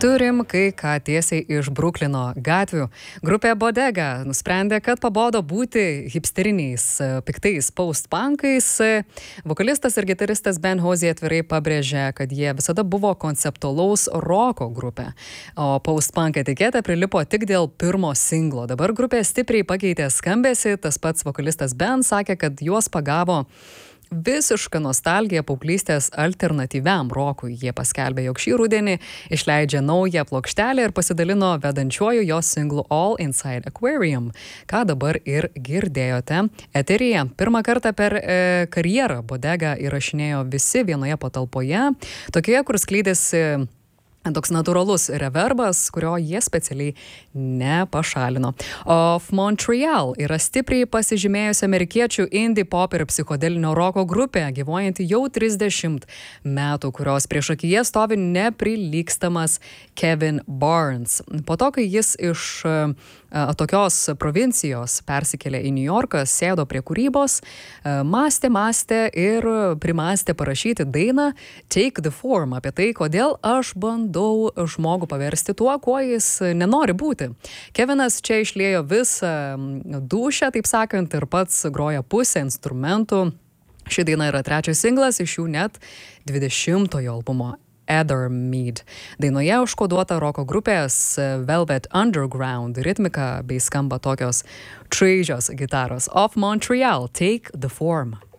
Turim kai ką tiesiai iš Bruklino gatvių. Grupė Bodega nusprendė, kad pabodo būti hipsteriniais, piktais post-punkais. Vokalistas ir gitaristas Ben Hozier atvirai pabrėžė, kad jie visada buvo konceptualaus roko grupė. O post-punk etiketė prilipo tik dėl pirmo singlo. Dabar grupė stipriai pakeitė skambesį. Tas pats vokalistas Ben sakė, kad juos pagavo visišką nostalgiją paauglystės alternatyviam rokui. Jie paskelbė, jog šį rudenį išleidžia naują plokštelę ir pasidalino vedančiuoju jos singlu All Inside Aquarium, ką dabar ir girdėjote eteryje. Pirmą kartą per karjerą Bodega įrašinėjo visi vienoje patalpoje, tokioje, kur skleidėsi toks natūralus reverbas, kurio jie specialiai nepašalino. Of Montreal yra stipriai pasižymėjusi amerikiečių indie pop ir psichodelinio roko grupė, gyvuojanti jau 30 metų, kurios priešakyje stovi neprilygstamas Kevin Barnes. Po to, kai jis iš tokios provincijos persikėlė į New Yorką, sėdo prie kūrybos, mąstė ir primastė parašyti dainą Take the Form apie tai, kodėl aš bandau žmogų paversti tuo, kuo jis nenori būti. Kevinas čia išliejo visą dūšią, taip sakant, ir pats groja pusę instrumentų. Ši daina yra trečias singlas, iš jų net 20-ojo albumo Ether Mead. Dainoje užkoduota roko grupės Velvet Underground ritmika bei skamba tokios čaižios gitaros. Of Montreal, Take the Form.